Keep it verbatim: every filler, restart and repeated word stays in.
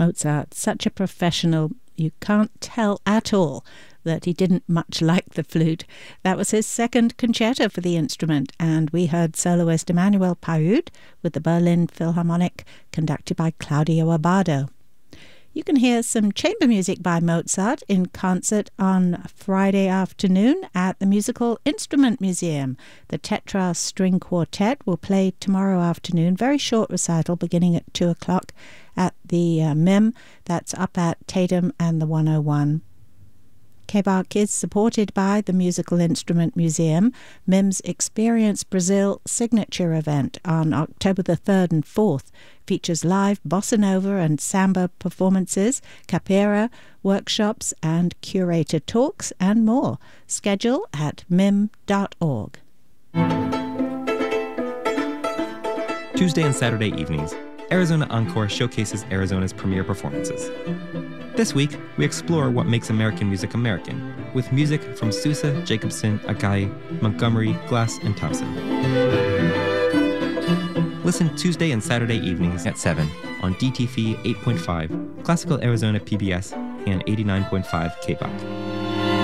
Mozart, such a professional, you can't tell at all that he didn't much like the flute. That was his second concerto for the instrument, and we heard soloist Emmanuel Pahud with the Berlin Philharmonic, conducted by Claudio Abbado. You can hear some chamber music by Mozart in concert on Friday afternoon at the Musical Instrument Museum. The Tetra String Quartet will play tomorrow afternoon, very short recital beginning at two o'clock at the uh, M I M. That's up at Tatum and the one oh one. K B A R C is supported by the Musical Instrument Museum. M I M's Experience Brazil signature event on October the third and fourth features live bossa nova and samba performances, capoeira, workshops and curator talks and more. Schedule at mim dot org. Tuesday and Saturday evenings, Arizona Encore showcases Arizona's premier performances. This week, we explore what makes American music American, with music from Sousa, Jacobson, Agai, Montgomery, Glass, and Thompson. Listen Tuesday and Saturday evenings at seven on D T F eight point five, Classical Arizona P B S, and eighty-nine point five K B A C.